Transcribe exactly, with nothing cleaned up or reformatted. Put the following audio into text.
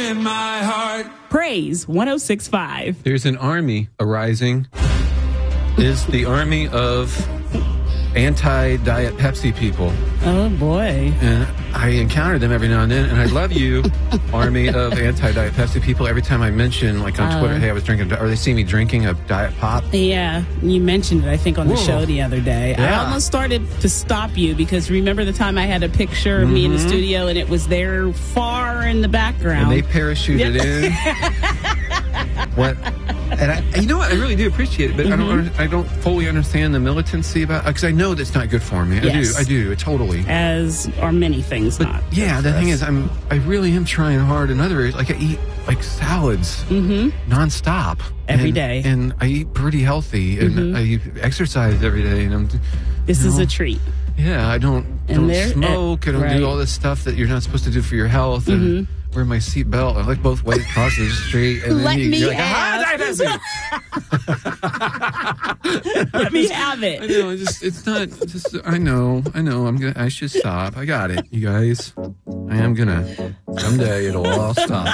in my heart. Praise one oh six point five. There's an army arising. Is the army of anti-Diet Pepsi people. Oh, boy. And I encounter them every now and then, and I love you, army of anti-Diet Pepsi people. Every time I mention, like on Oh. Twitter, hey, I was drinking, or they see me drinking a Diet Pop. Yeah, you mentioned it, I think, on the Whoa. show the other day. I Yeah. almost started to stop you because remember the time I had a picture of me in the studio and it was there far in the background. And they parachuted in. What? And I, you know what? I really do appreciate it, but Mm-hmm. I don't. under- I don't fully understand the militancy about because I know that's not good for me. Yes. I do. I do. Totally. As are many things But not. yeah, the good for thing us. is, I'm. I really am trying hard in other areas. Like I eat like salads nonstop Every and, day. and I eat pretty healthy, and I exercise every day, and I'm. This you is know, a treat. Yeah, I don't And don't there- smoke. I don't right. do all this stuff that you're not supposed to do for your health. And wear my seatbelt. I like both ways across the street. And Let then you, me you're like, ask. "Ah, Diet Pepsi." Let me have I it. know. It's just. It's not. Just. I know. I know. I'm gonna. I should stop. I got it. You guys. I am gonna. Someday it'll all stop.